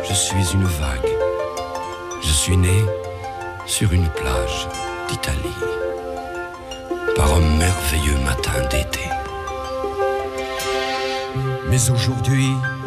je suis une vague. Je suis né sur une plage d'Italie, par un merveilleux matin d'été. Mais aujourd'hui,